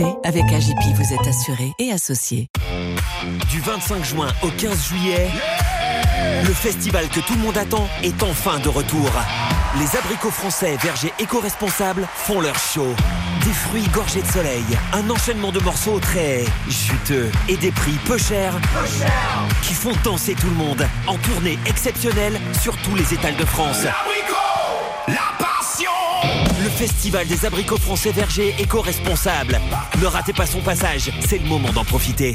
Avec AJP, vous êtes assuré et associé. Du 25 juin au 15 juillet, le festival que tout le monde attend est enfin de retour. Les abricots français vergers éco-responsables font leur show. Des fruits gorgés de soleil, un enchaînement de morceaux très juteux et des prix peu chers qui font danser tout le monde en tournée exceptionnelle sur tous les étals de France. La passion! Le festival des abricots français vergers éco-responsables. Ne ratez pas son passage, c'est le moment d'en profiter.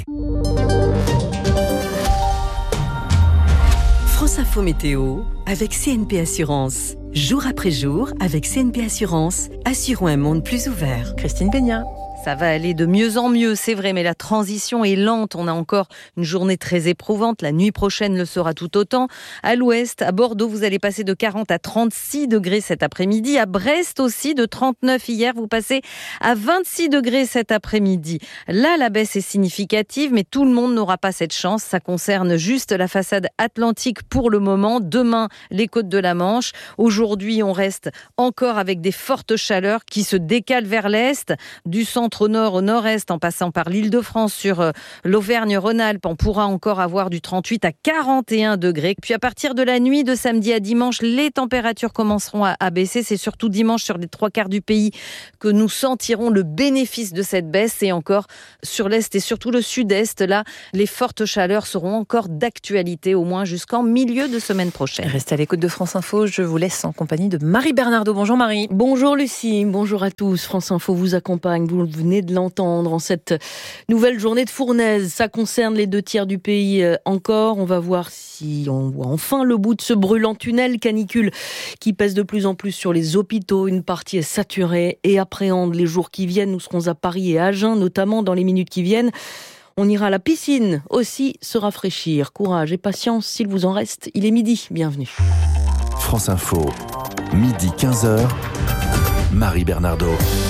France Info Météo avec CNP Assurance. Jour après jour, avec CNP Assurance, assurons un monde plus ouvert. Christine Peña. Ça va aller de mieux en mieux, c'est vrai, mais la transition est lente. On a encore une journée très éprouvante. La nuit prochaine le sera tout autant. À l'ouest, à Bordeaux, vous allez passer de 40 à 36 degrés cet après-midi. À Brest aussi, de 39 hier, vous passez à 26 degrés cet après-midi. Là, la baisse est significative, mais tout le monde n'aura pas cette chance. Ça concerne juste la façade atlantique pour le moment. Demain, les côtes de la Manche. Aujourd'hui, on reste encore avec des fortes chaleurs qui se décalent vers l'est, du centre au nord, au nord-est, en passant par l'Île-de-France sur l'Auvergne-Rhône-Alpes. On pourra encore avoir du 38 à 41 degrés. Puis à partir de la nuit de samedi à dimanche, les températures commenceront à baisser. C'est surtout dimanche sur les 3/4 du pays que nous sentirons le bénéfice de cette baisse. Et encore sur l'est et surtout le sud-est, là, les fortes chaleurs seront encore d'actualité, au moins jusqu'en milieu de semaine prochaine. Restez à l'écoute de France Info. Je vous laisse en compagnie de Marie Bernardo. Bonjour Marie. Bonjour Lucie, bonjour à tous. France Info vous accompagne. Vous venez de l'entendre en cette nouvelle journée de fournaise. Ça concerne les 2/3 du pays encore. On va voir si on voit enfin le bout de ce brûlant tunnel canicule qui pèse de plus en plus sur les hôpitaux. Une partie est saturée et appréhende les jours qui viennent. Nous serons à Paris et à Agen, notamment dans les minutes qui viennent. On ira à la piscine aussi se rafraîchir. Courage et patience s'il vous en reste. Il est midi. Bienvenue. France Info, midi 15h, Marie Bernardo.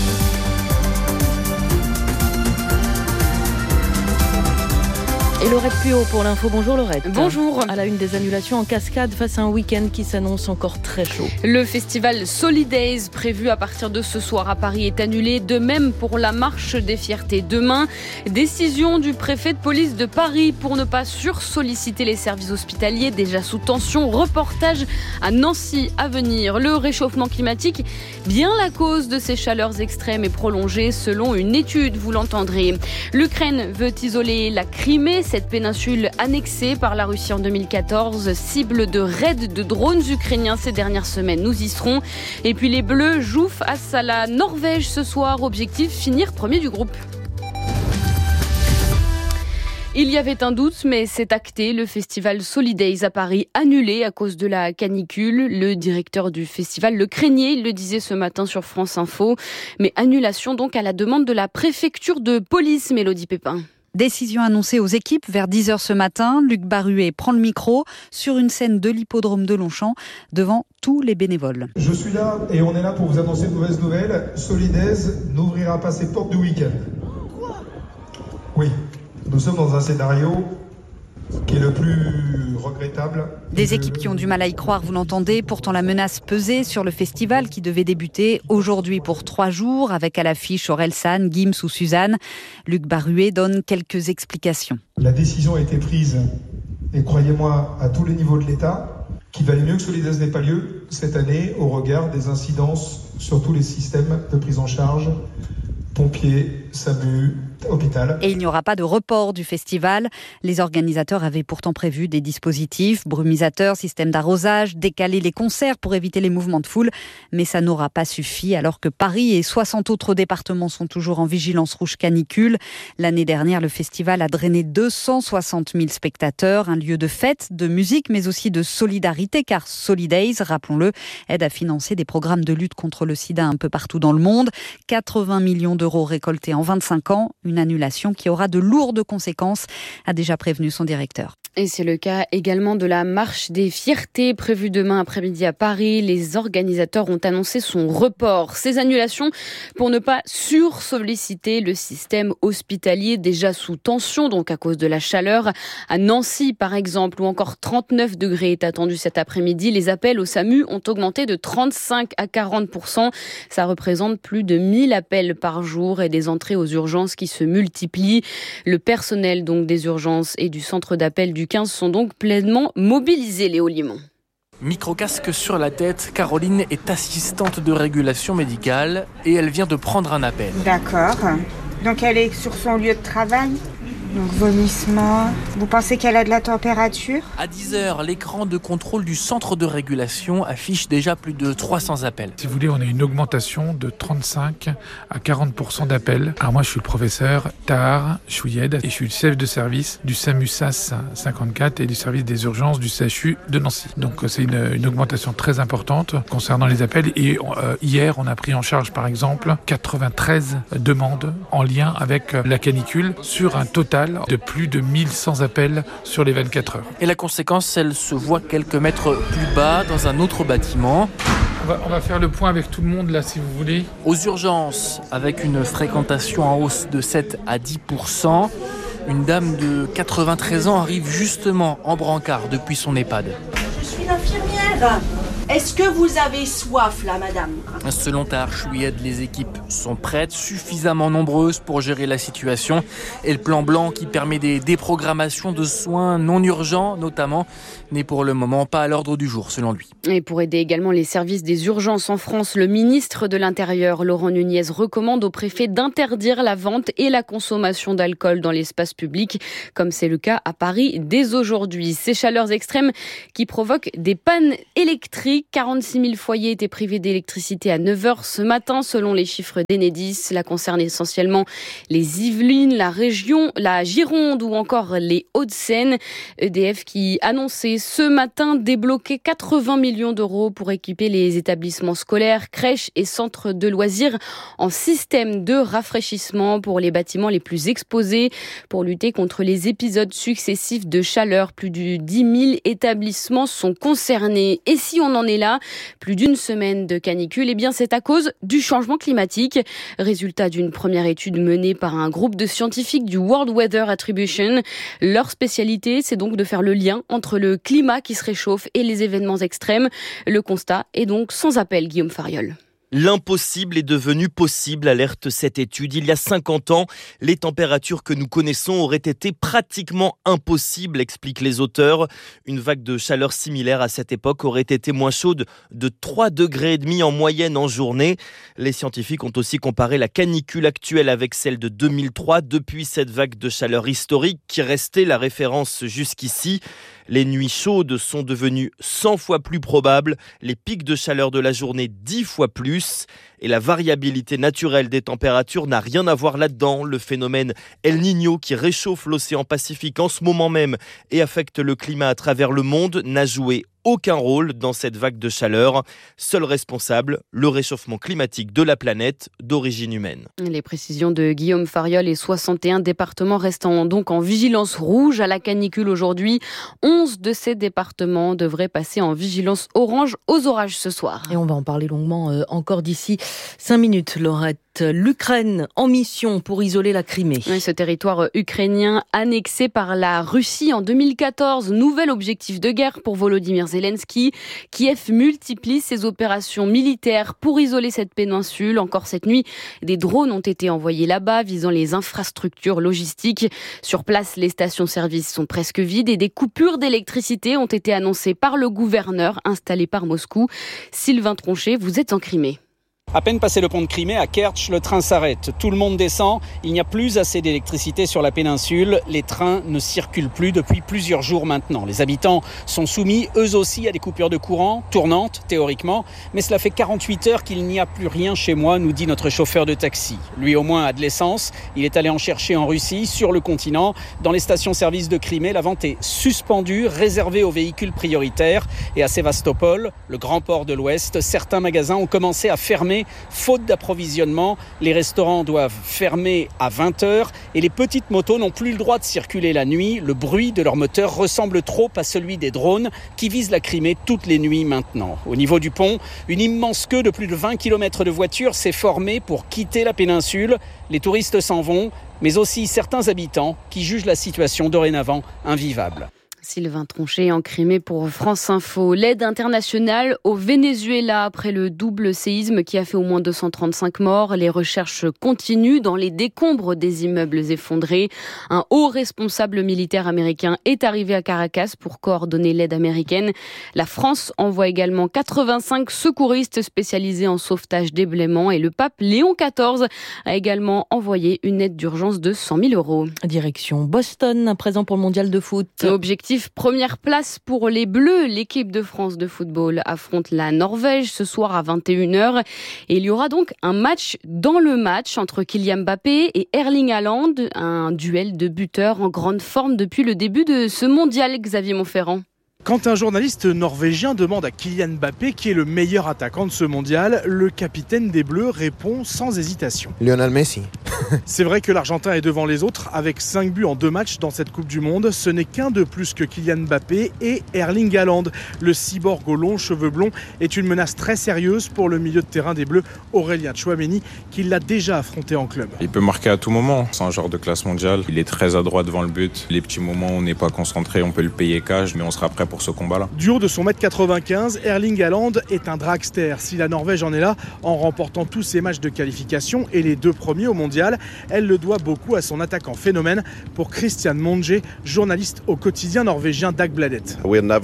Et Laurette Puot pour l'info. Bonjour Laurette. Bonjour. À la une des annulations en cascade face à un week-end qui s'annonce encore très chaud. Le festival Solidays prévu à partir de ce soir à Paris est annulé. De même pour la marche des fiertés demain. Décision du préfet de police de Paris pour ne pas sursolliciter les services hospitaliers déjà sous tension. Reportage à Nancy à venir. Le réchauffement climatique, bien la cause de ces chaleurs extrêmes et prolongées selon une étude, vous l'entendrez. L'Ukraine veut isoler la Crimée. Cette péninsule annexée par la Russie en 2014, cible de raids de drones ukrainiens ces dernières semaines. Nous y serons. Et puis les Bleus jouent face à la Norvège ce soir. Objectif, finir premier du groupe. Il y avait un doute, mais c'est acté. Le festival Solidays à Paris annulé à cause de la canicule. Le directeur du festival le craignait, il le disait ce matin sur France Info. Mais annulation donc à la demande de la préfecture de police, Mélodie Pépin. Décision annoncée aux équipes vers 10h ce matin. Luc Baruet prend le micro sur une scène de l'hippodrome de Longchamp devant tous les bénévoles. Je suis là et on est là pour vous annoncer une mauvaise nouvelle. Solidays n'ouvrira pas ses portes du week-end. Oui, nous sommes dans un scénario qui est le plus regrettable. Des équipes qui ont du mal à y croire, vous l'entendez. Pourtant, la menace pesait sur le festival qui devait débuter aujourd'hui pour 3 jours avec à l'affiche Orelsan, Gims ou Suzanne. Luc Baruet donne quelques explications. La décision a été prise, et croyez-moi, à tous les niveaux de l'État, qu'il valait mieux que Solidays n'ait pas lieu cette année au regard des incidences sur tous les systèmes de prise en charge, pompiers, SAMU, hôpital. Et il n'y aura pas de report du festival. Les organisateurs avaient pourtant prévu des dispositifs, brumisateurs, système d'arrosage, décaler les concerts pour éviter les mouvements de foule. Mais ça n'aura pas suffi alors que Paris et 60 autres départements sont toujours en vigilance rouge canicule. L'année dernière, le festival a drainé 260 000 spectateurs. Un lieu de fête, de musique, mais aussi de solidarité car Solidays, rappelons-le, aide à financer des programmes de lutte contre le sida un peu partout dans le monde. 80 millions d'euros récoltés en 25 ans. Une annulation qui aura de lourdes conséquences, a déjà prévenu son directeur. Et c'est le cas également de la marche des fiertés prévue demain après-midi à Paris. Les organisateurs ont annoncé son report. Ces annulations pour ne pas sursolliciter le système hospitalier déjà sous tension, donc à cause de la chaleur. À Nancy, par exemple, où encore 39 degrés est attendu cet après-midi, les appels au SAMU ont augmenté de 35 à 40%. Ça représente plus de 1000 appels par jour et des entrées aux urgences qui se multiplient. Le personnel donc des urgences et du centre d'appel du 15 sont donc pleinement mobilisés, Léo Limon. Micro-casque sur la tête, Caroline est assistante de régulation médicale et elle vient de prendre un appel. D'accord. Donc elle est sur son lieu de travail ? Donc vomissement. Vous pensez qu'elle a de la température ? À 10h, l'écran de contrôle du centre de régulation affiche déjà plus de 300 appels. Si vous voulez, on a une augmentation de 35 à 40% d'appels. Alors moi, je suis le professeur Tahar Chouyed et je suis le chef de service du SAMU SAS 54 et du service des urgences du CHU de Nancy. Donc c'est une augmentation très importante concernant les appels. Et hier, on a pris en charge, par exemple, 93 demandes en lien avec la canicule sur un total de plus de 1100 appels sur les 24 heures. Et la conséquence, elle se voit quelques mètres plus bas dans un autre bâtiment. On va faire le point avec tout le monde là, si vous voulez. Aux urgences, avec une fréquentation en hausse de 7 à 10%, une dame de 93 ans arrive justement en brancard depuis son EHPAD. Je suis l'infirmière. Est-ce que vous avez soif là, madame ? Selon Tahar Chouyed, les équipes sont prêtes, suffisamment nombreuses pour gérer la situation. Et le plan blanc qui permet des déprogrammations de soins non urgents, notamment, n'est pour le moment pas à l'ordre du jour, selon lui. Et pour aider également les services des urgences en France, le ministre de l'Intérieur, Laurent Nunez, recommande au préfet d'interdire la vente et la consommation d'alcool dans l'espace public, comme c'est le cas à Paris dès aujourd'hui. Ces chaleurs extrêmes qui provoquent des pannes électriques. 46 000 foyers étaient privés d'électricité à 9h ce matin, selon les chiffres d'Enedis. Cela concerne essentiellement les Yvelines, la région, la Gironde ou encore les Hauts-de-Seine. EDF qui annonçait ce matin débloquer 80 millions d'euros pour équiper les établissements scolaires, crèches et centres de loisirs en système de rafraîchissement pour les bâtiments les plus exposés pour lutter contre les épisodes successifs de chaleur. Plus de 10 000 établissements sont concernés. Et si on en est là, plus d'une semaine de canicule, eh bien c'est à cause du changement climatique. Résultat d'une première étude menée par un groupe de scientifiques du World Weather Attribution. Leur spécialité, c'est donc de faire le lien entre le climat qui se réchauffe et les événements extrêmes. Le constat est donc sans appel, Guillaume Fariol. L'impossible est devenu possible, alerte cette étude. Il y a 50 ans, les températures que nous connaissons auraient été pratiquement impossibles, expliquent les auteurs. Une vague de chaleur similaire à cette époque aurait été moins chaude de 3,5 degrés en moyenne en journée. Les scientifiques ont aussi comparé la canicule actuelle avec celle de 2003 depuis cette vague de chaleur historique qui restait la référence jusqu'ici. Les nuits chaudes sont devenues 100 fois plus probables, les pics de chaleur de la journée 10 fois plus. Et la variabilité naturelle des températures n'a rien à voir là-dedans. Le phénomène El Niño qui réchauffe l'océan Pacifique en ce moment même et affecte le climat à travers le monde n'a joué aucun rôle dans cette vague de chaleur. Seul responsable, le réchauffement climatique de la planète d'origine humaine. Les précisions de Guillaume Fariol et 61 départements restant donc en vigilance rouge à la canicule aujourd'hui. 11 de ces départements devraient passer en vigilance orange aux orages ce soir. Et on va en parler longuement encore d'ici 5 minutes, Laurette. L'Ukraine en mission pour isoler la Crimée. Oui, ce territoire ukrainien annexé par la Russie en 2014. Nouvel objectif de guerre pour Volodymyr Zelensky. Kiev multiplie ses opérations militaires pour isoler cette péninsule. Encore cette nuit, des drones ont été envoyés là-bas visant les infrastructures logistiques. Sur place, les stations-service sont presque vides et des coupures d'électricité ont été annoncées par le gouverneur installé par Moscou. Sylvain Tronchet, vous êtes en Crimée. À peine passé le pont de Crimée, à Kerch, le train s'arrête. Tout le monde descend. Il n'y a plus assez d'électricité sur la péninsule. Les trains ne circulent plus depuis plusieurs jours maintenant. Les habitants sont soumis, eux aussi, à des coupures de courant, tournantes, théoriquement. Mais cela fait 48 heures qu'il n'y a plus rien chez moi, nous dit notre chauffeur de taxi. Lui, au moins, a de l'essence. Il est allé en chercher en Russie, sur le continent. Dans les stations-service de Crimée, la vente est suspendue, réservée aux véhicules prioritaires. Et à Sévastopol, le grand port de l'Ouest, certains magasins ont commencé à fermer faute d'approvisionnement. Les restaurants doivent fermer à 20h Et les petites motos n'ont plus le droit de circuler la nuit. Le bruit de leur moteur ressemble trop à celui des drones qui visent la Crimée toutes les nuits maintenant. Au niveau du pont, une immense queue de plus de 20 km de voitures s'est formée pour quitter la péninsule. Les touristes s'en vont, mais aussi certains habitants qui jugent la situation dorénavant invivable. Sylvain Tronchet en Crimée pour France Info. L'aide internationale au Venezuela après le double séisme qui a fait au moins 235 morts. Les recherches continuent dans les décombres des immeubles effondrés. Un haut responsable militaire américain est arrivé à Caracas pour coordonner l'aide américaine. La France envoie également 85 secouristes spécialisés en sauvetage d'ébléments et le pape Léon XIV a également envoyé une aide d'urgence de 100 000 €. Direction Boston, à présent pour le mondial de foot. Objectif première place pour les Bleus. L'équipe de France de football affronte la Norvège ce soir à 21h. Et il y aura donc un match dans le match entre Kylian Mbappé et Erling Haaland. Un duel de buteurs en grande forme depuis le début de ce mondial, Xavier Montferrand. Quand un journaliste norvégien demande à Kylian Mbappé qui est le meilleur attaquant de ce mondial, le capitaine des Bleus répond sans hésitation. Lionel Messi. C'est vrai que l'Argentin est devant les autres avec 5 buts en 2 matchs dans cette Coupe du Monde. Ce n'est qu'un de plus que Kylian Mbappé et Erling Haaland. Le cyborg aux longs cheveux blonds est une menace très sérieuse pour le milieu de terrain des Bleus, Aurélien Tchouaméni, qui l'a déjà affronté en club. Il peut marquer à tout moment. C'est un joueur de classe mondiale. Il est très adroit devant le but. Les petits moments où on n'est pas concentré, on peut le payer cash, mais on sera prêt pour ce combat-là. Du haut de son 1m95, Erling Haaland est un dragster. Si la Norvège en est là, en remportant tous ses matchs de qualification et les 2 premiers au mondial, elle le doit beaucoup à son attaquant phénomène. Pour Christian Monge, journaliste au quotidien norvégien Dagbladet.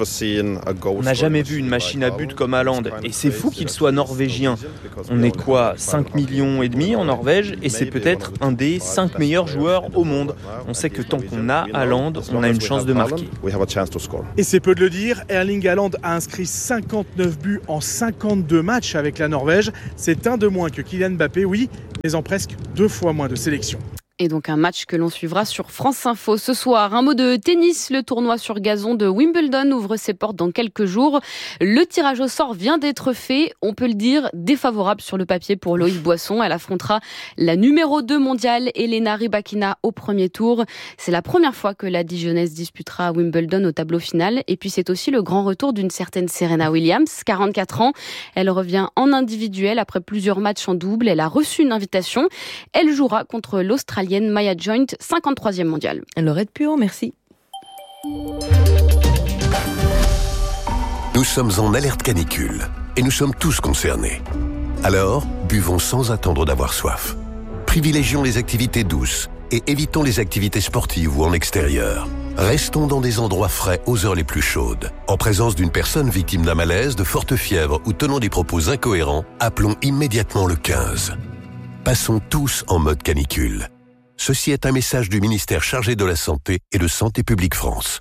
On n'a jamais vu une machine à but comme Haaland et c'est fou qu'il soit norvégien. On est quoi, 5,5 millions en Norvège et c'est peut-être un des 5 meilleurs joueurs au monde. On sait que tant qu'on a Haaland, on a une chance de marquer. Et c'est peu de le dire, Erling Haaland a inscrit 59 buts en 52 matchs avec la Norvège. C'est un de moins que Kylian Mbappé, oui, mais en presque 2 fois moins de sélections. Et donc un match que l'on suivra sur France Info ce soir. Un mot de tennis, le tournoi sur gazon de Wimbledon ouvre ses portes dans quelques jours. Le tirage au sort vient d'être fait, on peut le dire, défavorable sur le papier pour Loïc Boisson. Elle affrontera la numéro 2 mondiale, Elena Rybakina, au premier tour. C'est la première fois que la Dijonnaise disputera à Wimbledon au tableau final. Et puis c'est aussi le grand retour d'une certaine Serena Williams, 44 ans. Elle revient en individuel après plusieurs matchs en double. Elle a reçu une invitation. Elle jouera contre l'Australienne Maya Joint, 53e mondiale. Laurette Puot, merci. Nous sommes en alerte canicule et nous sommes tous concernés. Alors, buvons sans attendre d'avoir soif. Privilégions les activités douces et évitons les activités sportives ou en extérieur. Restons dans des endroits frais aux heures les plus chaudes. En présence d'une personne victime d'un malaise, de forte fièvre ou tenant des propos incohérents, appelons immédiatement le 15. Passons tous en mode canicule. Ceci est un message du ministère chargé de la Santé et de Santé publique France.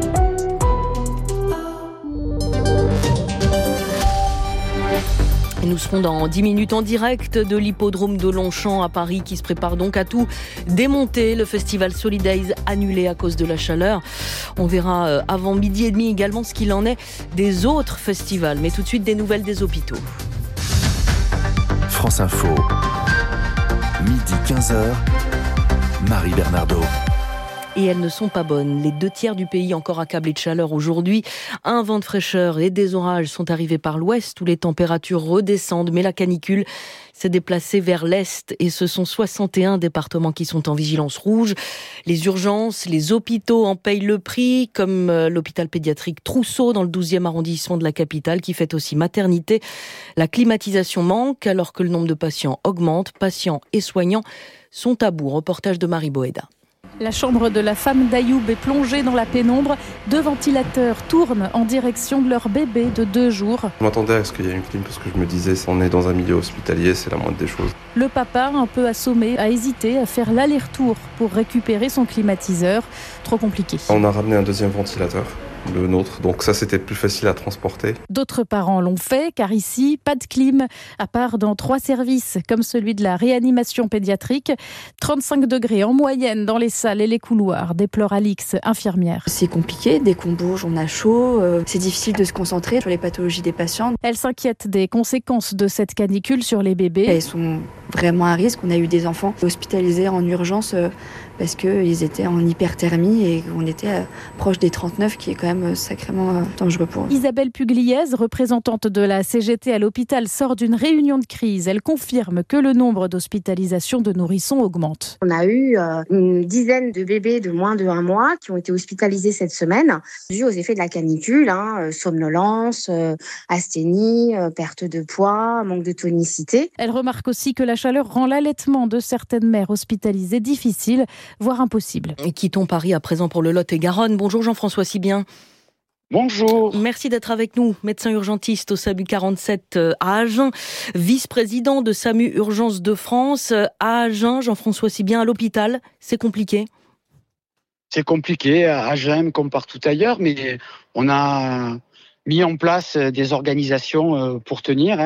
Et nous serons dans 10 minutes en direct de l'hippodrome de Longchamp à Paris qui se prépare donc à tout démonter. Le festival Solidays annulé à cause de la chaleur. On verra avant 12h30 également ce qu'il en est des autres festivals. Mais tout de suite des nouvelles des hôpitaux. France Info, midi 15h. Marie Bernardo. Et elles ne sont pas bonnes. Les 2 tiers du pays encore accablés de chaleur aujourd'hui. Un vent de fraîcheur et des orages sont arrivés par l'ouest où les températures redescendent. Mais la canicule s'est déplacée vers l'est et ce sont 61 départements qui sont en vigilance rouge. Les urgences, les hôpitaux en payent le prix, comme l'hôpital pédiatrique Trousseau dans le 12e arrondissement de la capitale qui fait aussi maternité. La climatisation manque alors que le nombre de patients augmente. Patients et soignants sont à bout. Reportage de Marie Boéda. La chambre de la femme d'Ayoub est plongée dans la pénombre. 2 ventilateurs tournent en direction de leur bébé de 2 jours. Je m'attendais à ce qu'il y ait une clim parce que je me disais, on est dans un milieu hospitalier, c'est la moindre des choses. Le papa, un peu assommé, a hésité à faire l'aller-retour pour récupérer son climatiseur. Trop compliqué. On a ramené un 2e ventilateur le nôtre. Donc ça, c'était plus facile à transporter. D'autres parents l'ont fait, car ici, pas de clim, à part dans 3 services, comme celui de la réanimation pédiatrique. 35 degrés en moyenne dans les salles et les couloirs, déplore Alix, infirmière. C'est compliqué, dès qu'on bouge, on a chaud, c'est difficile de se concentrer sur les pathologies des patients. Elle s'inquiète des conséquences de cette canicule sur les bébés. Elles sont vraiment à risque. On a eu des enfants hospitalisés en urgence parce qu'ils étaient en hyperthermie et on était proche des 39, qui est quand même sacrément dangereux pour eux. Isabelle Pugliese, représentante de la CGT à l'hôpital, sort d'une réunion de crise. Elle confirme que le nombre d'hospitalisations de nourrissons augmente. On a eu une dizaine de bébés de moins de 1 mois qui ont été hospitalisés cette semaine, dû aux effets de la canicule, somnolence, asthénie, perte de poids, manque de tonicité. Elle remarque aussi que la chaleur rend l'allaitement de certaines mères hospitalisées difficile, voire impossible. Et quittons Paris à présent pour le Lot-et-Garonne. Bonjour Jean-François Sibien. Bonjour. Merci d'être avec nous, médecin urgentiste au SAMU 47 à Agen, vice-président de SAMU Urgence de France à Agen. Jean-François Sibien, à l'hôpital, c'est compliqué? C'est compliqué à Agen comme partout ailleurs, mais on a mis en place des organisations pour tenir.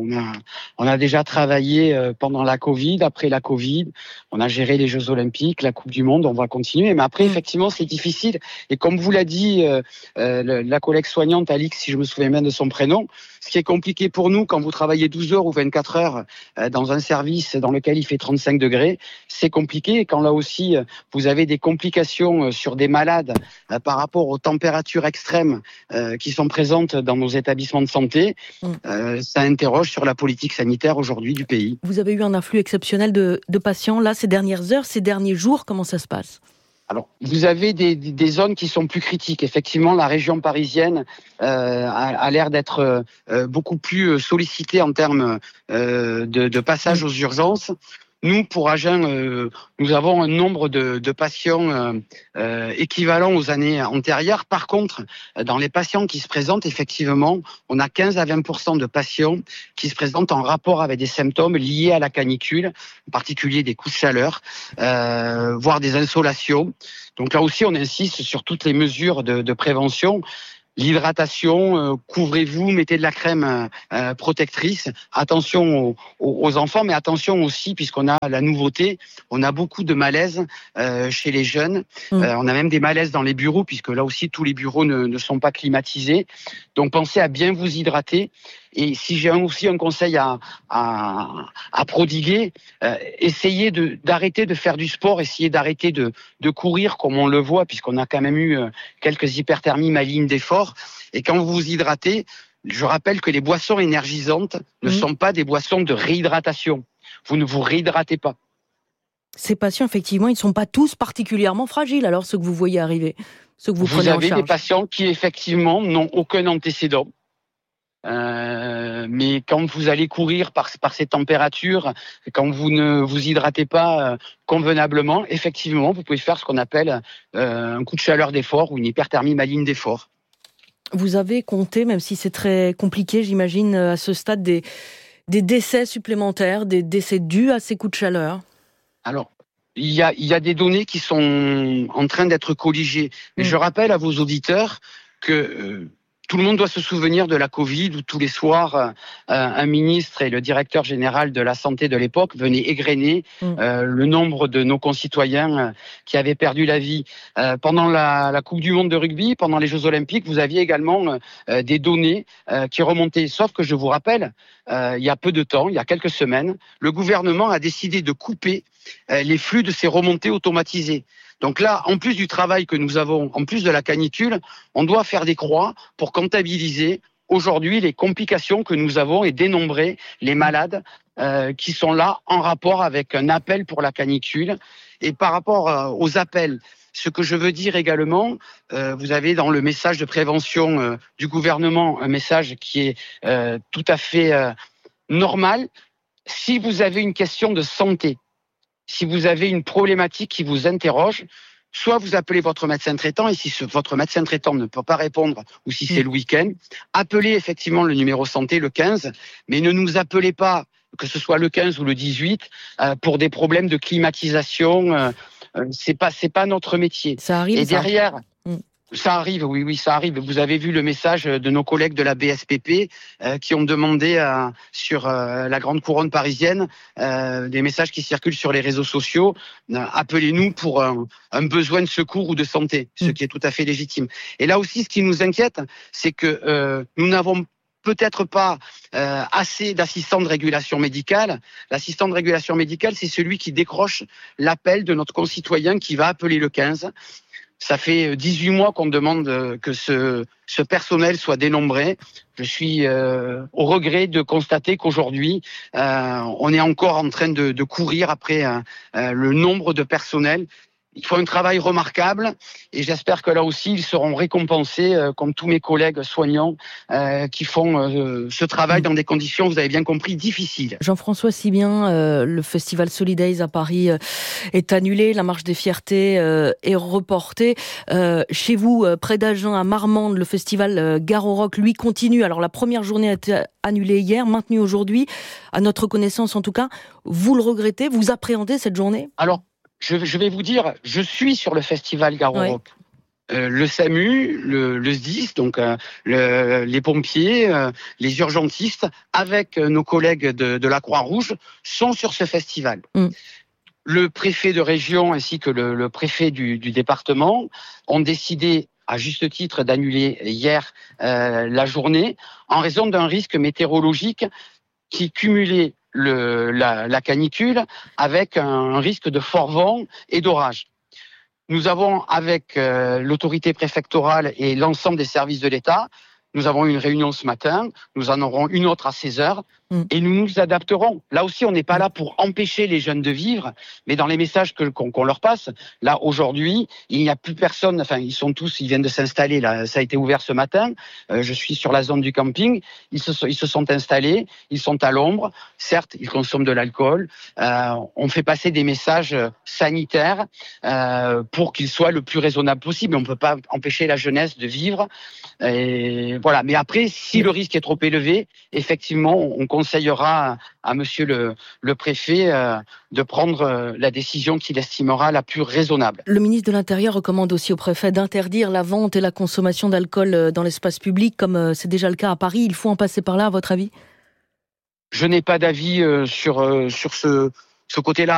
On a déjà travaillé pendant la Covid, après la Covid. On a géré les Jeux Olympiques, la Coupe du Monde, on va continuer. Mais après, effectivement, c'est difficile. Et comme vous l'a dit la collègue soignante, Alix, si je me souviens bien de son prénom, ce qui est compliqué pour nous, quand vous travaillez 12 heures ou 24 heures dans un service dans lequel il fait 35 degrés, c'est compliqué. Et quand là aussi, vous avez des complications sur des malades par rapport aux températures extrêmes qui sont présentes dans nos établissements de santé, ça interroge sur la politique sanitaire aujourd'hui du pays. Vous avez eu un afflux exceptionnel de patients, là, ces dernières heures, ces derniers jours, comment ça se passe ? Alors, vous avez des zones qui sont plus critiques. Effectivement, la région parisienne a l'air d'être beaucoup plus sollicitée en termes de passage aux urgences. Nous, pour Agen, nous avons un nombre de patients équivalent aux années antérieures. Par contre, dans les patients qui se présentent, effectivement, on a 15 à 20% de patients qui se présentent en rapport avec des symptômes liés à la canicule, en particulier des coups de chaleur, voire des insolations. Donc là aussi, on insiste sur toutes les mesures de prévention. L'hydratation, couvrez-vous, mettez de la crème protectrice. Attention aux enfants, mais attention aussi, puisqu'on a la nouveauté, on a beaucoup de malaise chez les jeunes. On a même des malaises dans les bureaux, puisque là aussi, tous les bureaux ne sont pas climatisés. Donc, pensez à bien vous hydrater. Et si j'ai aussi un conseil à prodiguer, essayez d'arrêter de faire du sport, essayez d'arrêter de courir comme on le voit, puisqu'on a quand même eu quelques hyperthermies malignes d'effort. Et quand vous vous hydratez, je rappelle que les boissons énergisantes ne sont pas des boissons de réhydratation. Vous ne vous réhydratez pas. Ces patients, effectivement, ils ne sont pas tous particulièrement fragiles, alors ceux que vous voyez arriver, ceux que vous prenez en charge. Vous avez des patients qui, effectivement, n'ont aucun antécédent. Mais quand vous allez courir par ces températures, quand vous ne vous hydratez pas convenablement, effectivement, vous pouvez faire ce qu'on appelle un coup de chaleur d'effort ou une hyperthermie maligne d'effort. Vous avez compté, même si c'est très compliqué, j'imagine, à ce stade, des décès supplémentaires, des décès dus à ces coups de chaleur? Alors, il y a des données qui sont en train d'être colligées. Mais je rappelle à vos auditeurs que tout le monde doit se souvenir de la Covid, où tous les soirs, un ministre et le directeur général de la santé de l'époque venaient égrener le nombre de nos concitoyens qui avaient perdu la vie. Pendant la Coupe du Monde de rugby, pendant les Jeux Olympiques, vous aviez également des données qui remontaient. Sauf que je vous rappelle, il y a peu de temps, il y a quelques semaines, le gouvernement a décidé de couper les flux de ces remontées automatisées. Donc là, en plus du travail que nous avons, en plus de la canicule, on doit faire des croix pour comptabiliser aujourd'hui les complications que nous avons et dénombrer les malades qui sont là en rapport avec un appel pour la canicule. Et par rapport aux appels, ce que je veux dire également, vous avez dans le message de prévention du gouvernement un message qui est tout à fait normal. Si vous avez une question de santé, si vous avez une problématique qui vous interroge, soit vous appelez votre médecin traitant, et si votre médecin traitant ne peut pas répondre, ou si c'est le week-end, appelez effectivement le numéro santé, le 15, mais ne nous appelez pas, que ce soit le 15 ou le 18, pour des problèmes de climatisation. C'est pas notre métier. Ça arrive. Et derrière, Ça arrive, oui, ça arrive. Vous avez vu le message de nos collègues de la BSPP qui ont demandé sur la grande couronne parisienne des messages qui circulent sur les réseaux sociaux. Appelez-nous pour un besoin de secours ou de santé, ce qui est tout à fait légitime. Et là aussi, ce qui nous inquiète, c'est que nous n'avons peut-être pas assez d'assistants de régulation médicale. L'assistant de régulation médicale, c'est celui qui décroche l'appel de notre concitoyen qui va appeler le 15. Ça fait 18 mois qu'on demande que ce personnel soit dénombré. Je suis au regret de constater qu'aujourd'hui, on est encore en train de courir après le nombre de personnels. Ils font un travail remarquable et j'espère que là aussi, ils seront récompensés comme tous mes collègues soignants qui font ce travail dans des conditions, vous avez bien compris, difficiles. Jean-François Sibien, le festival Solidays à Paris est annulé, la marche des fiertés est reportée. Chez vous, près d'Agen, à Marmande, le festival Gare au Rock, lui, continue. Alors la première journée a été annulée hier, maintenue aujourd'hui, à notre connaissance en tout cas. Vous le regrettez, vous appréhendez cette journée ? Alors, je vais vous dire, je suis sur le festival Gare au Rock. Le SAMU, le SDIS, donc les pompiers, les urgentistes, avec nos collègues de la Croix-Rouge, sont sur ce festival. Le préfet de région ainsi que le préfet du département ont décidé, à juste titre, d'annuler hier la journée en raison d'un risque météorologique qui cumulait la canicule avec un risque de fort vent et d'orage. Nous avons, avec l'autorité préfectorale et l'ensemble des services de l'État, nous avons eu une réunion ce matin, nous en aurons une autre à 16h, et nous nous adapterons. Là aussi, on n'est pas là pour empêcher les jeunes de vivre, mais dans les messages qu'on leur passe, là, aujourd'hui, il n'y a plus personne, enfin, ils viennent de s'installer, là, ça a été ouvert ce matin, je suis sur la zone du camping, ils se sont installés, ils sont à l'ombre, certes, ils consomment de l'alcool, on fait passer des messages sanitaires pour qu'ils soient le plus raisonnables possible, on ne peut pas empêcher la jeunesse de vivre, et voilà. Mais après, si le risque est trop élevé, effectivement, on conseillera à monsieur le préfet de prendre la décision qu'il estimera la plus raisonnable. Le ministre de l'Intérieur recommande aussi au préfet d'interdire la vente et la consommation d'alcool dans l'espace public, comme c'est déjà le cas à Paris. Il faut en passer par là, à votre avis ? Je n'ai pas d'avis sur ce côté-là.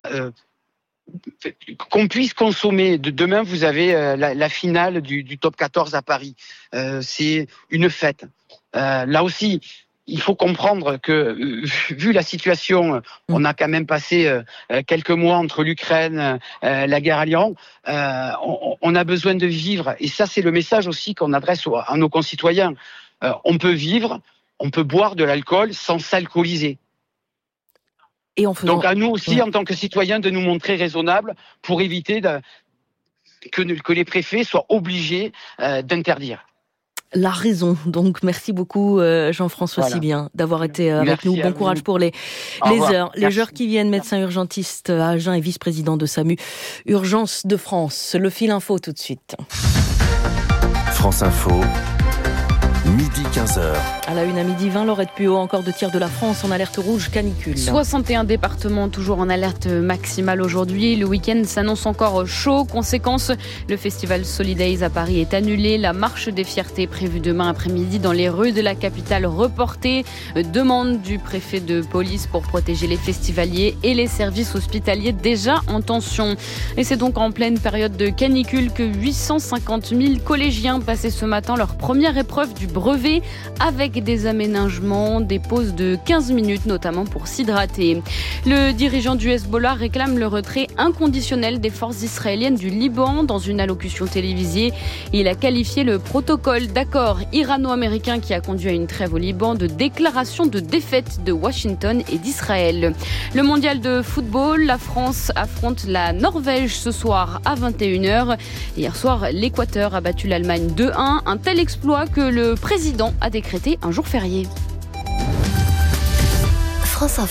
Qu'on puisse consommer. Demain, vous avez la finale du top 14 à Paris. C'est une fête. Là aussi, il faut comprendre que, vu la situation, on a quand même passé quelques mois entre l'Ukraine, la guerre à l'Iran, on a besoin de vivre. Et ça, c'est le message aussi qu'on adresse à nos concitoyens. On peut vivre, on peut boire de l'alcool sans s'alcooliser. Et donc à nous aussi, en tant que citoyens, de nous montrer raisonnables pour éviter que les préfets soient obligés d'interdire. La raison. Donc, merci beaucoup Jean-François Sibien d'avoir été avec nous. Bon courage pour les heures qui viennent. Médecin urgentiste à Agen et vice-président de SAMU Urgence de France. Le fil info tout de suite. France Info. Midi 15h. À la une à midi 20, Laurette Puot, encore de tiers de la France en alerte rouge canicule. 61 départements toujours en alerte maximale aujourd'hui. Le week-end s'annonce encore chaud. Conséquence, le festival Solidays à Paris est annulé. La marche des fiertés prévue demain après-midi dans les rues de la capitale reportée. Demande du préfet de police pour protéger les festivaliers et les services hospitaliers déjà en tension. Et c'est donc en pleine période de canicule que 850 000 collégiens passaient ce matin leur première épreuve du brevet avec des aménagements, des pauses de 15 minutes notamment pour s'hydrater. Le dirigeant du Hezbollah réclame le retrait inconditionnel des forces israéliennes du Liban dans une allocution télévisée. Il a qualifié le protocole d'accord irano-américain qui a conduit à une trêve au Liban de déclaration de défaite de Washington et d'Israël. Le mondial de football, la France affronte la Norvège ce soir à 21h. Hier soir, l'Équateur a battu l'Allemagne 2-1. Un tel exploit que le président a décrété un jour férié. France Info.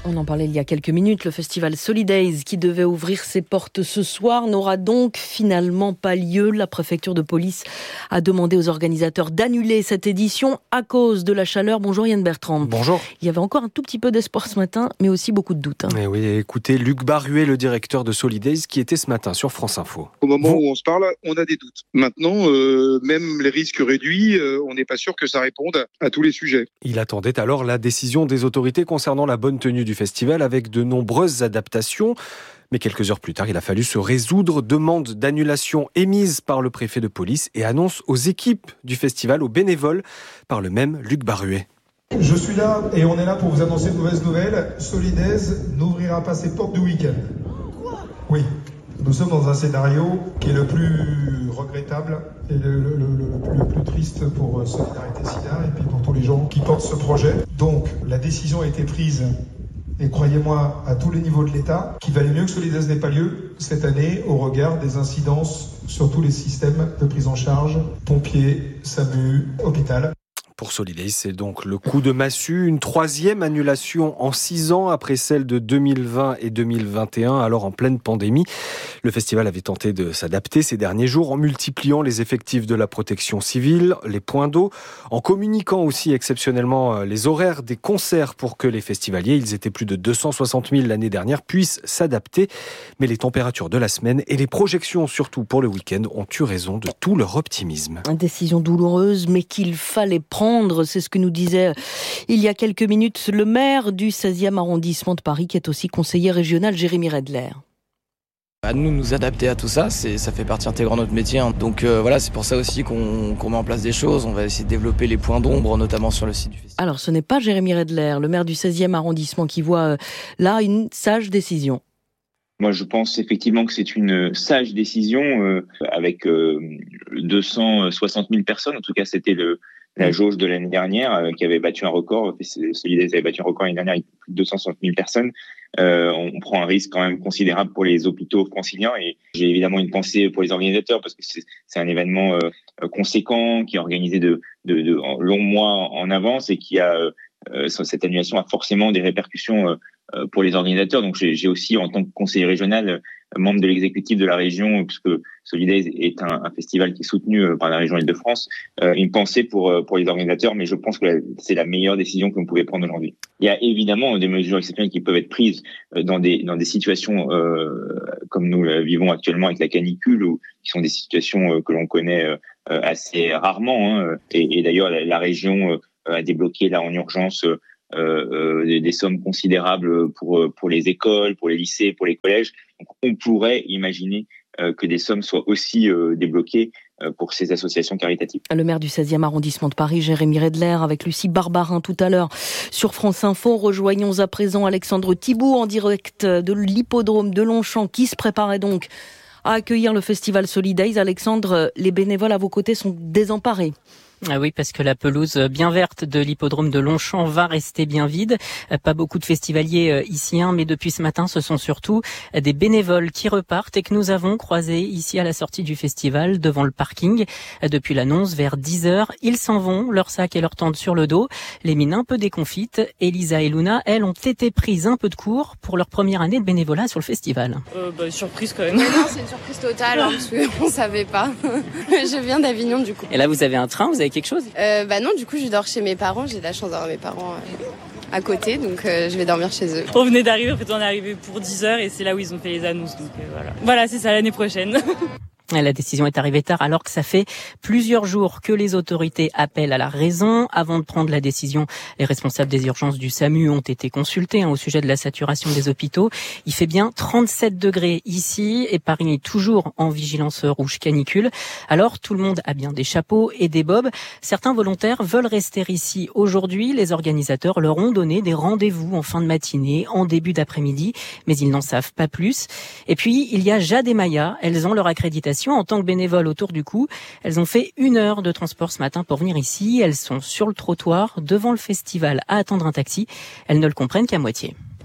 On en parlait il y a quelques minutes. Le festival Solidays, qui devait ouvrir ses portes ce soir, n'aura donc finalement pas lieu. La préfecture de police a demandé aux organisateurs d'annuler cette édition à cause de la chaleur. Bonjour Yann Bertrand. Bonjour. Il y avait encore un tout petit peu d'espoir ce matin, mais aussi beaucoup de doutes. Mais oui, écoutez Luc Barruet, le directeur de Solidays, qui était ce matin sur France Info. Au moment où on se parle, on a des doutes. Maintenant, même les risques réduits, on n'est pas sûr que ça réponde à tous les sujets. Il attendait alors la décision des autorités concernant la bonne tenue du festival avec de nombreuses adaptations. Mais quelques heures plus tard, il a fallu se résoudre. Demande d'annulation émise par le préfet de police et annonce aux équipes du festival, aux bénévoles, par le même Luc Barruet. Je suis là et on est là pour vous annoncer une mauvaise nouvelle. Solidays n'ouvrira pas ses portes du week-end. Oui, nous sommes dans un scénario qui est le plus regrettable et le plus triste pour Solidarité Sida et puis pour tous les gens qui portent ce projet. Donc, la décision a été prise. Et croyez-moi, à tous les niveaux de l'État, qu'il valait mieux que Solidays n'ait pas lieu cette année au regard des incidences sur tous les systèmes de prise en charge, pompiers, SAMU, hôpital. Pour Solidays, c'est donc le coup de massue, une troisième annulation en 6 ans après celle de 2020 et 2021, alors en pleine pandémie. Le festival avait tenté de s'adapter ces derniers jours en multipliant les effectifs de la protection civile, les points d'eau, en communiquant aussi exceptionnellement les horaires des concerts pour que les festivaliers, ils étaient plus de 260 000 l'année dernière, puissent s'adapter. Mais les températures de la semaine et les projections, surtout pour le week-end, ont eu raison de tout leur optimisme. Une décision douloureuse, mais qu'il fallait prendre. C'est ce que nous disait il y a quelques minutes le maire du 16e arrondissement de Paris, qui est aussi conseiller régional, Jérémy Redler. À nous adapter à tout ça, ça fait partie intégrante de notre métier. Donc voilà, c'est pour ça aussi qu'on met en place des choses. On va essayer de développer les points d'ombre, notamment sur le site du festival. Alors ce n'est pas Jérémy Redler, le maire du 16e arrondissement, qui voit là une sage décision. Moi, je pense effectivement que c'est une sage décision avec 260 000 personnes. En tout cas, c'était la jauge de l'année dernière qui avait battu un record. Solidays avait battu un record l'année dernière avec plus de 260 000 personnes. On prend un risque quand même considérable pour les hôpitaux franciliens et j'ai évidemment une pensée pour les organisateurs parce que c'est un événement conséquent qui est organisé de longs mois en avance et qui a cette annulation a forcément des répercussions pour les organisateurs. Donc j'ai aussi en tant que conseiller régional, membre de l'exécutif de la région, puisque Solidays est un festival qui est soutenu par la région Île-de-France, une pensée pour les organisateurs, mais je pense que c'est la meilleure décision que vous pouvez prendre aujourd'hui. Il y a évidemment des mesures exceptionnelles qui peuvent être prises dans des situations comme nous vivons actuellement avec la canicule, ou qui sont des situations que l'on connaît assez rarement. Et d'ailleurs, la région a débloqué là en urgence des sommes considérables pour les écoles, pour les lycées, pour les collèges. Donc, on pourrait imaginer que des sommes soient aussi débloquées pour ces associations caritatives. Le maire du 16e arrondissement de Paris, Jérémy Redler, avec Lucie Barbarin tout à l'heure sur France Info. Rejoignons à présent Alexandre Thibault en direct de l'hippodrome de Longchamp, qui se préparait donc à accueillir le festival Solidays. Alexandre, les bénévoles à vos côtés sont désemparés. Ah oui, parce que la pelouse bien verte de l'hippodrome de Longchamp va rester bien vide. Pas beaucoup de festivaliers ici, mais depuis ce matin, ce sont surtout des bénévoles qui repartent et que nous avons croisés ici à la sortie du festival, devant le parking. Depuis l'annonce, vers 10h, ils s'en vont, leur sac et leur tente sur le dos, les mines un peu déconfites. Elisa et Luna, elles, ont été prises un peu de court pour leur première année de bénévolat sur le festival. Surprise quand même. Non, c'est une surprise totale, parce qu'on savait pas. Je viens d'Avignon, du coup. Et là, vous avez un train, vous avez quelque chose ? Non, du coup je dors chez mes parents, j'ai de la chance d'avoir mes parents à côté, donc je vais dormir chez eux. On venait d'arriver, en fait on est arrivé pour 10h et c'est là où ils ont fait les annonces, donc voilà. Voilà, c'est ça, l'année prochaine. La décision est arrivée tard alors que ça fait plusieurs jours que les autorités appellent à la raison. Avant de prendre la décision, les responsables des urgences du SAMU ont été consultés au sujet de la saturation des hôpitaux. Il fait bien 37 degrés ici et Paris est toujours en vigilance rouge canicule. Alors tout le monde a bien des chapeaux et des bobs. Certains volontaires veulent rester ici aujourd'hui. Les organisateurs leur ont donné des rendez-vous en fin de matinée, en début d'après-midi, mais ils n'en savent pas plus. Et puis il y a Jade et Maya, elles ont leur accréditation en tant que bénévoles autour du cou. Elles ont fait 1 heure de transport ce matin pour venir ici. Elles sont sur le trottoir devant le festival à attendre un taxi. Elles ne le comprennent qu'à moitié.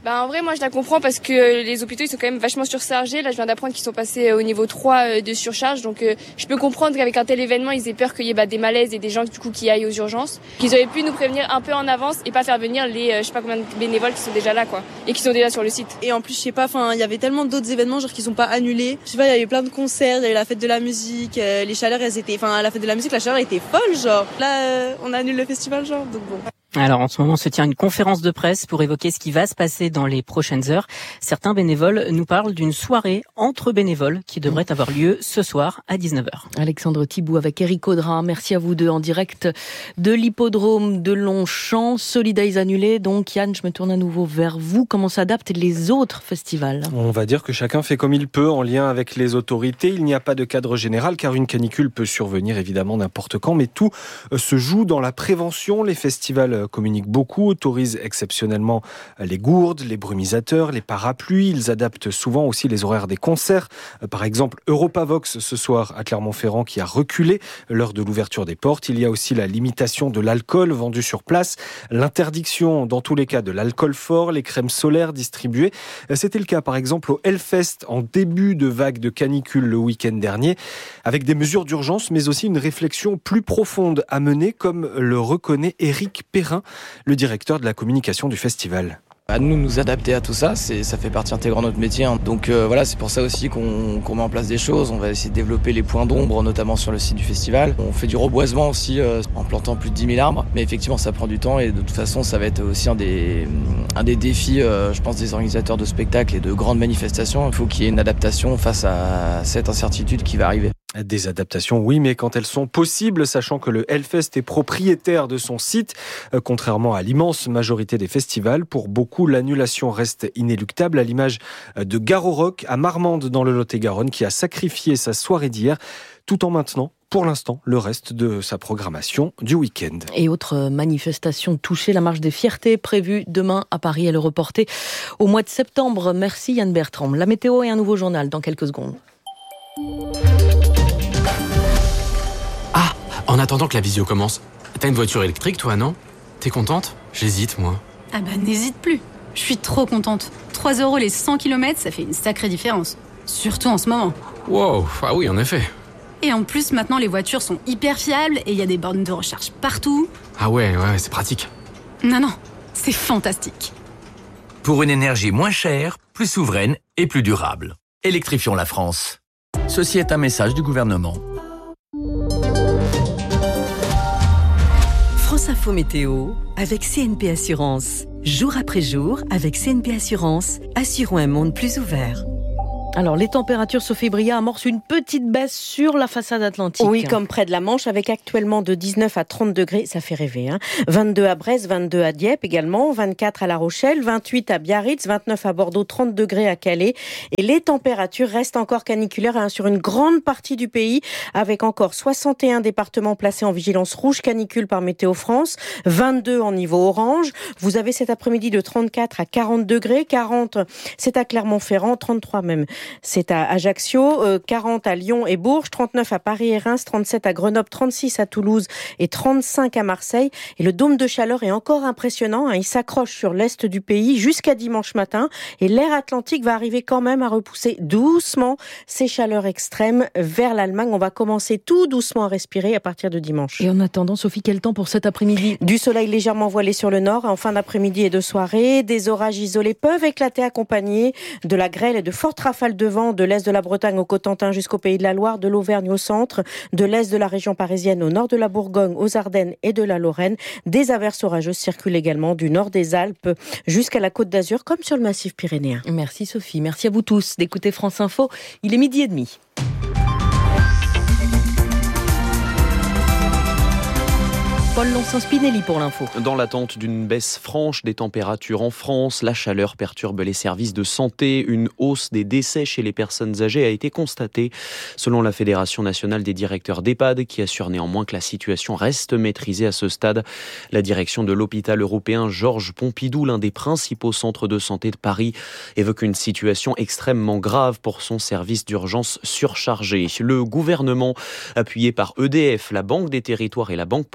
En vrai, moi, je la comprends parce que les hôpitaux, ils sont quand même vachement surchargés. Là, je viens d'apprendre qu'ils sont passés au niveau 3 de surcharge. Donc, je peux comprendre qu'avec un tel événement, ils aient peur qu'il y ait des malaises et des gens, du coup, qui aillent aux urgences. Qu'ils auraient pu nous prévenir un peu en avance et pas faire venir les, je sais pas combien de bénévoles qui sont déjà là, quoi. Et qui sont déjà sur le site. Et en plus, je sais pas, il y avait tellement d'autres événements, genre, qui sont pas annulés. Je sais pas, il y avait plein de concerts, il y avait la fête de la musique, les chaleurs, la fête de la musique, la chaleur était folle, genre. Là, on annule le festival, genre, donc bon. Alors en ce moment se tient une conférence de presse pour évoquer ce qui va se passer dans les prochaines heures. Certains bénévoles nous parlent d'une soirée entre bénévoles qui devrait avoir lieu ce soir à 19h. Alexandre Thibault avec Eric Audrin. Merci à vous deux en direct de l'hippodrome de Longchamp. Solidays annulé. Donc Yann, je me tourne à nouveau vers vous. Comment s'adaptent les autres festivals ? On va dire que chacun fait comme il peut en lien avec les autorités. Il n'y a pas de cadre général car une canicule peut survenir évidemment n'importe quand. Mais tout se joue dans la prévention. Les festivals communiquent beaucoup, autorisent exceptionnellement les gourdes, les brumisateurs, les parapluies. Ils adaptent souvent aussi les horaires des concerts. Par exemple, Europavox ce soir à Clermont-Ferrand qui a reculé l'heure de l'ouverture des portes. Il y a aussi la limitation de l'alcool vendu sur place, l'interdiction dans tous les cas de l'alcool fort, les crèmes solaires distribuées. C'était le cas par exemple au Hellfest en début de vague de canicule le week-end dernier, avec des mesures d'urgence mais aussi une réflexion plus profonde à mener comme le reconnaît Éric Perrin, le directeur de la communication du festival. À nous adapter à tout ça, ça fait partie intégrante de notre métier. Donc voilà, c'est pour ça aussi qu'on met en place des choses. On va essayer de développer les points d'ombre, notamment sur le site du festival. On fait du reboisement aussi, en plantant plus de 10 000 arbres. Mais effectivement, ça prend du temps et de toute façon, ça va être aussi un des défis, je pense, des organisateurs de spectacles et de grandes manifestations. Il faut qu'il y ait une adaptation face à cette incertitude qui va arriver. Des adaptations, oui, mais quand elles sont possibles, sachant que le Hellfest est propriétaire de son site, contrairement à l'immense majorité des festivals, pour beaucoup, l'annulation reste inéluctable, à l'image de Garo Rock à Marmande dans le Lot-et-Garonne, qui a sacrifié sa soirée d'hier, tout en maintenant, pour l'instant, le reste de sa programmation du week-end. Et autre manifestation touchée, la marche des fiertés prévue demain à Paris. Elle est reportée au mois de septembre. Merci Yann Bertrand. La météo et un nouveau journal dans quelques secondes. En attendant que la visio commence, t'as une voiture électrique toi, non ? T'es contente ? J'hésite, moi. Ah bah n'hésite plus. Je suis trop contente. 3 € les 100 km, ça fait une sacrée différence. Surtout en ce moment. Wow, ah oui, en effet. Et en plus, maintenant, les voitures sont hyper fiables et il y a des bornes de recharge partout. Ah ouais, c'est pratique. Non, c'est fantastique. Pour une énergie moins chère, plus souveraine et plus durable. Électrifions la France. Ceci est un message du gouvernement. France Info Météo avec CNP Assurance. Jour après jour, avec CNP Assurance, assurons un monde plus ouvert. Alors, les températures, Sophie Bria, amorcent une petite baisse sur la façade atlantique. Oui, comme près de la Manche, avec actuellement de 19 à 30 degrés, ça fait rêver. 22 à Brest, 22 à Dieppe également, 24 à La Rochelle, 28 à Biarritz, 29 à Bordeaux, 30 degrés à Calais. Et les températures restent encore caniculaires sur une grande partie du pays, avec encore 61 départements placés en vigilance rouge canicule par Météo France, 22 en niveau orange. Vous avez cet après-midi de 34 à 40 degrés, 40 c'est à Clermont-Ferrand, 33 même. C'est à Ajaccio, 40 à Lyon et Bourges, 39 à Paris et Reims, 37 à Grenoble, 36 à Toulouse et 35 à Marseille. Et le dôme de chaleur est encore impressionnant. Il s'accroche sur l'est du pays jusqu'à dimanche matin. Et l'air atlantique va arriver quand même à repousser doucement ces chaleurs extrêmes vers l'Allemagne. On va commencer tout doucement à respirer à partir de dimanche. Et en attendant, Sophie, quel temps pour cet après-midi ? Du soleil légèrement voilé sur le nord en fin d'après-midi et de soirée. Des orages isolés peuvent éclater accompagnés de la grêle et de fortes rafales de vent de l'est de la Bretagne au Cotentin jusqu'au Pays de la Loire, de l'Auvergne au centre, de l'est de la région parisienne au nord de la Bourgogne, aux Ardennes et de la Lorraine. Des averses orageuses circulent également du nord des Alpes jusqu'à la Côte d'Azur comme sur le massif pyrénéen. Merci Sophie, merci à vous tous d'écouter France Info. Il est 12h30. Paul Lonsin-Spinelli pour l'info. Dans l'attente d'une baisse franche des températures en France, la chaleur perturbe les services de santé. Une hausse des décès chez les personnes âgées a été constatée, selon la Fédération nationale des directeurs d'EHPAD, qui assure néanmoins que la situation reste maîtrisée à ce stade. La direction de l'hôpital européen Georges Pompidou, l'un des principaux centres de santé de Paris, évoque une situation extrêmement grave pour son service d'urgence surchargé. Le gouvernement, appuyé par EDF, la Banque des Territoires et la Banque Postale,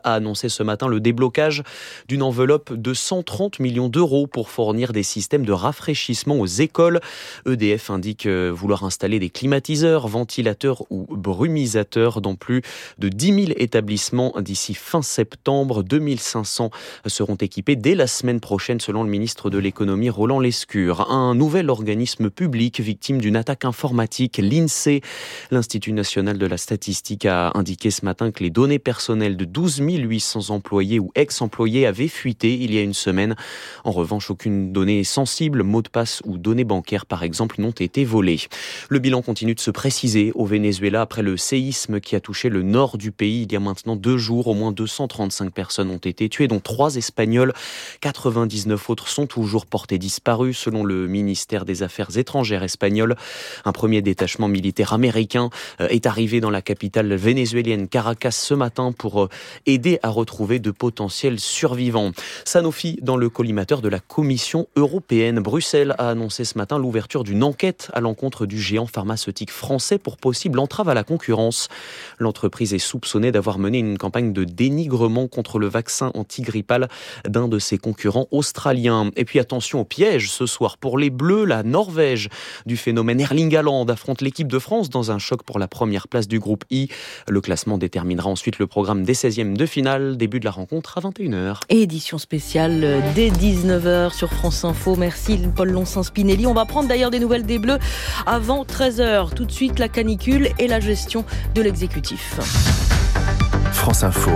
a annoncé ce matin le déblocage d'une enveloppe de 130 millions d'euros pour fournir des systèmes de rafraîchissement aux écoles. EDF indique vouloir installer des climatiseurs, ventilateurs ou brumisateurs dans plus de 10 000 établissements d'ici fin septembre. 2500 seront équipés dès la semaine prochaine selon le ministre de l'économie Roland Lescure. Un nouvel organisme public victime d'une attaque informatique, l'INSEE, l'Institut national de la statistique, a indiqué ce matin que les données personnelles de 12 800 employés ou ex-employés avaient fuité il y a une semaine. En revanche, aucune donnée sensible, mot de passe ou données bancaires par exemple, n'ont été volées. Le bilan continue de se préciser au Venezuela après le séisme qui a touché le nord du pays il y a maintenant 2 jours. Au moins 235 personnes ont été tuées, dont 3 Espagnols. 99 autres sont toujours portés disparus selon le ministère des Affaires étrangères espagnol. Un premier détachement militaire américain est arrivé dans la capitale vénézuélienne Caracas ce matin pour aider à retrouver de potentiels survivants. Sanofi dans le collimateur de la Commission européenne. Bruxelles a annoncé ce matin l'ouverture d'une enquête à l'encontre du géant pharmaceutique français pour possible entrave à la concurrence. L'entreprise est soupçonnée d'avoir mené une campagne de dénigrement contre le vaccin antigrippal d'un de ses concurrents australiens. Et puis attention au piège ce soir pour les Bleus. La Norvège du phénomène Erling Haaland affronte l'équipe de France dans un choc pour la première place du groupe I. Le classement déterminera ensuite le programme des 16e de finale. Début de la rencontre à 21h. Édition spéciale dès 19h sur France Info. Merci Paul Lonsin-Spinelli. On va prendre d'ailleurs des nouvelles des Bleus avant 13h. Tout de suite la canicule et la gestion de l'exécutif. France Info,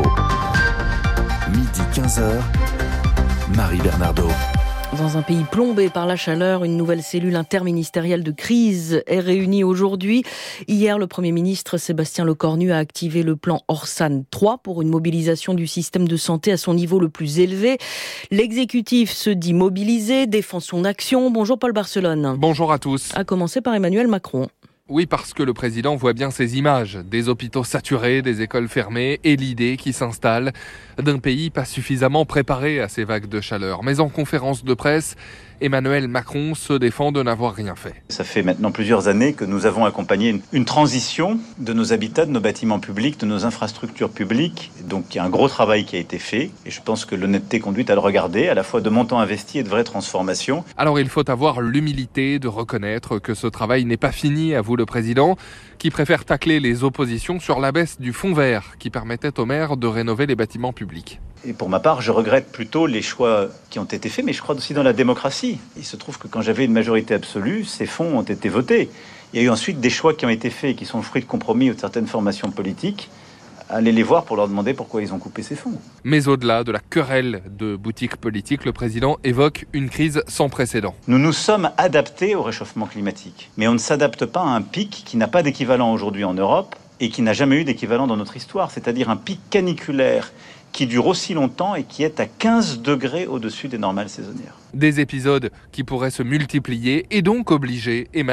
midi 15h, Marie Bernardo. Dans un pays plombé par la chaleur, une nouvelle cellule interministérielle de crise est réunie aujourd'hui. Hier, le Premier ministre Sébastien Lecornu a activé le plan Orsan 3 pour une mobilisation du système de santé à son niveau le plus élevé. L'exécutif se dit mobilisé, défend son action. Bonjour Paul Barcelone. Bonjour à tous. À commencer par Emmanuel Macron. Oui, parce que le président voit bien ces images, des hôpitaux saturés, des écoles fermées et l'idée qui s'installe d'un pays pas suffisamment préparé à ces vagues de chaleur. Mais en conférence de presse, Emmanuel Macron se défend de n'avoir rien fait. Ça fait maintenant plusieurs années que nous avons accompagné une transition de nos habitats, de nos bâtiments publics, de nos infrastructures publiques. Donc il y a un gros travail qui a été fait et je pense que l'honnêteté conduit à le regarder, à la fois de montants investis et de vraies transformations. Alors il faut avoir l'humilité de reconnaître que ce travail n'est pas fini, avoue le président, qui préfère tacler les oppositions sur la baisse du fonds vert qui permettait aux maires de rénover les bâtiments publics. Et pour ma part, je regrette plutôt les choix qui ont été faits, mais je crois aussi dans la démocratie. Il se trouve que quand j'avais une majorité absolue, ces fonds ont été votés. Il y a eu ensuite des choix qui ont été faits et qui sont le fruit de compromis de certaines formations politiques. Allez les voir pour leur demander pourquoi ils ont coupé ces fonds. Mais au-delà de la querelle de boutiques politiques, le président évoque une crise sans précédent. Nous nous sommes adaptés au réchauffement climatique, mais on ne s'adapte pas à un pic qui n'a pas d'équivalent aujourd'hui en Europe et qui n'a jamais eu d'équivalent dans notre histoire, c'est-à-dire un pic caniculaire qui dure aussi longtemps et qui est à 15 degrés au-dessus des normales saisonnières. Des épisodes qui pourraient se multiplier et donc obliger Emmanuel